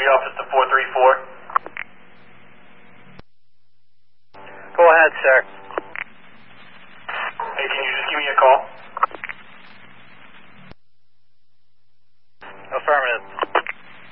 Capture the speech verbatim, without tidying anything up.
office to four three four. Go ahead, sir. Hey, can you just give me a call?